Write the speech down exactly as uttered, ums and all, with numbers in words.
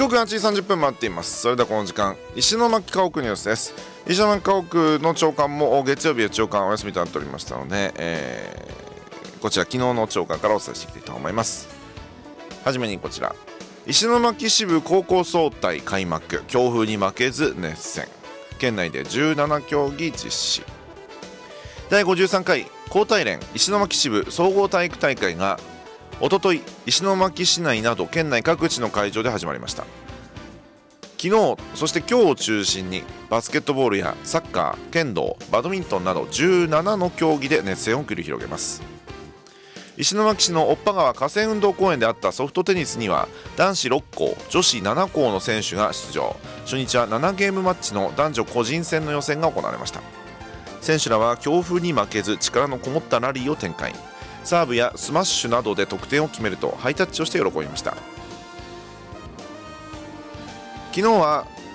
刻はちじさんじゅっぷん回っています。それではこの時間、石巻家屋ニュースです。石巻家屋の朝刊も月曜日は朝刊お休みとなっておりましたので、えー、こちら昨日の朝刊からお伝えしていきたいと思います。はじめにこちら、石巻支部高校総体開幕、強風に負けず熱戦、県内でじゅうななきょうぎ実施。だいごじゅうさんかい高体連石巻支部総合体育大会がおととい石巻市内など県内各地の会場で始まりました。昨日そして今日を中心にバスケットボールやサッカー、剣道、バドミントンなどじゅうななの競技で熱戦を繰り広げます。石巻市の追っ川河川運動公園であったソフトテニスには男子ろっこう、女子ななこうの選手が出場。初日はななゲームマッチの男女個人戦の予選が行われました。選手らは強風に負けず力のこもったラリーを展開。サーブやスマッシュなどで得点を決めるとハイタッチをして喜びました。昨日は